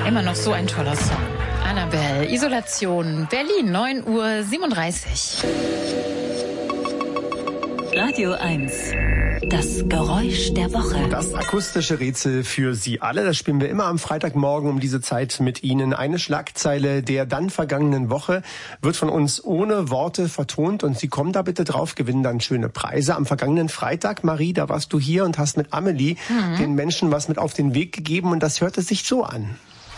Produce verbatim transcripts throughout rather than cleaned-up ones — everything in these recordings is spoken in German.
Immer noch so ein toller Song. Annabelle, Isolation, Berlin, neun Uhr siebenunddreißig. Radio eins. Das Geräusch der Woche. Das akustische Rätsel für Sie alle. Das spielen wir immer am Freitagmorgen um diese Zeit mit Ihnen. Eine Schlagzeile der dann vergangenen Woche wird von uns ohne Worte vertont und Sie kommen da bitte drauf, gewinnen dann schöne Preise. Am vergangenen Freitag, Marie, da warst du hier und hast mit Amelie mhm. den Menschen was mit auf den Weg gegeben und das hörte sich so an.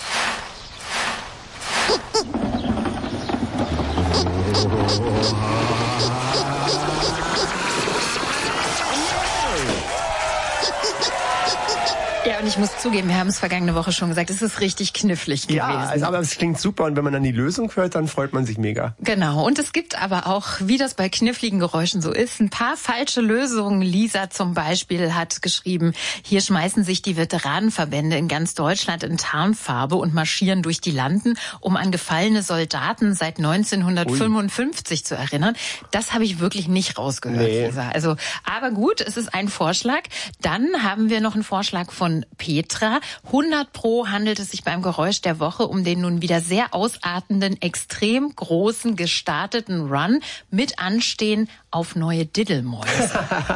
Ja, und ich muss zugeben, wir haben es vergangene Woche schon gesagt, es ist richtig knifflig gewesen. Ja, also, aber es klingt super und wenn man dann die Lösung hört, dann freut man sich mega. Genau, und es gibt aber auch, wie das bei kniffligen Geräuschen so ist, ein paar falsche Lösungen. Lisa zum Beispiel hat geschrieben, hier schmeißen sich die Veteranenverbände in ganz Deutschland in Tarnfarbe und marschieren durch die Landen, um an gefallene Soldaten seit neunzehnhundertfünfundfünfzig Ui. zu erinnern. Das habe ich wirklich nicht rausgehört, nee. Lisa. Also, aber gut, es ist ein Vorschlag. Dann haben wir noch einen Vorschlag von Petra. hundert Pro handelt es sich beim Geräusch der Woche um den nun wieder sehr ausartenden, extrem großen, gestarteten Run mit Anstehen auf neue Diddelmäuse.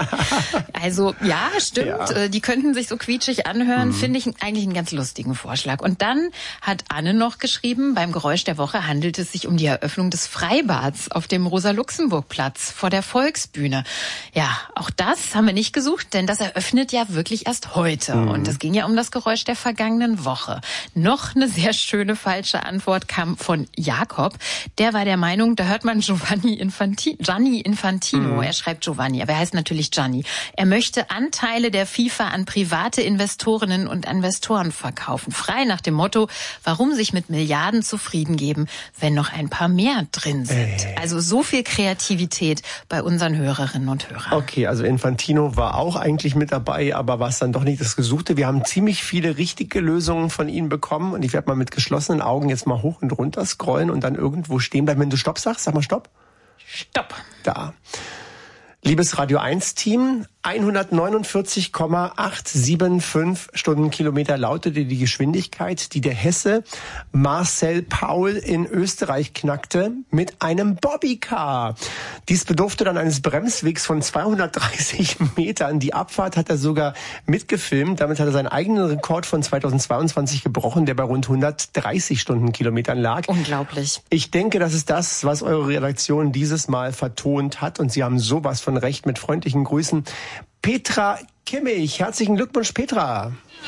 Also ja, stimmt, ja. Die könnten sich so quietschig anhören, mhm. finde ich eigentlich einen ganz lustigen Vorschlag. Und dann hat Anne noch geschrieben, beim Geräusch der Woche handelt es sich um die Eröffnung des Freibads auf dem Rosa-Luxemburg-Platz vor der Volksbühne. Ja, auch das haben wir nicht gesucht, denn das eröffnet ja wirklich erst heute. Mhm. Und es ging ja um das Geräusch der vergangenen Woche. Noch eine sehr schöne falsche Antwort kam von Jakob. Der war der Meinung, da hört man Giovanni Infantino. Gianni Infantino. Mhm. Er schreibt Giovanni, aber er heißt natürlich Gianni. Er möchte Anteile der FIFA an private Investorinnen und Investoren verkaufen. Frei nach dem Motto, warum sich mit Milliarden zufrieden geben, wenn noch ein paar mehr drin sind. Ey. Also so viel Kreativität bei unseren Hörerinnen und Hörern. Okay, also Infantino war auch eigentlich mit dabei, aber war es dann doch nicht das Gesuchte. Wir haben ziemlich viele richtige Lösungen von Ihnen bekommen und ich werde mal mit geschlossenen Augen jetzt mal hoch und runter scrollen und dann irgendwo stehen bleiben. Wenn du Stopp sagst, sag mal Stopp. Stopp. Da. Liebes Radio eins Team, hundertneunundvierzig Komma achthundertfünfundsiebzig Stundenkilometer lautete die Geschwindigkeit, die der Hesse Marcel Paul in Österreich knackte mit einem Bobbycar. Dies bedurfte dann eines Bremswegs von zweihundertdreißig Metern. Die Abfahrt hat er sogar mitgefilmt. Damit hat er seinen eigenen Rekord von zweitausendzweiundzwanzig gebrochen, der bei rund hundertdreißig Stundenkilometern lag. Unglaublich. Ich denke, das ist das, was eure Redaktion dieses Mal vertont hat. Und Sie haben sowas von recht. Mit freundlichen Grüßen. Petra Kimmich. Herzlichen Glückwunsch, Petra.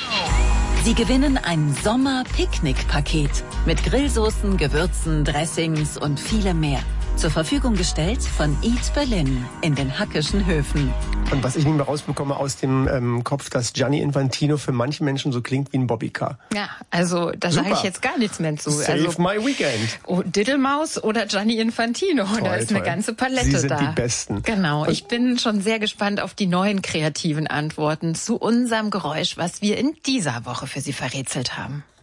Sie gewinnen ein Sommer-Picknick-Paket mit Grillsoßen, Gewürzen, Dressings und vielem mehr. Zur Verfügung gestellt von Eat Berlin in den Hackischen Höfen. Und was ich nicht mehr rausbekomme aus dem ähm, Kopf, dass Gianni Infantino für manche Menschen so klingt wie ein Bobbycar. Ja, also da sage ich jetzt gar nichts mehr zu. Save also, my weekend. Oh, Diddelmaus oder Gianni Infantino, toll, da ist toll. Eine ganze Palette da. Sie sind da. Die Besten. Genau, und ich bin schon sehr gespannt auf die neuen kreativen Antworten zu unserem Geräusch, was wir in dieser Woche für Sie verrätselt haben.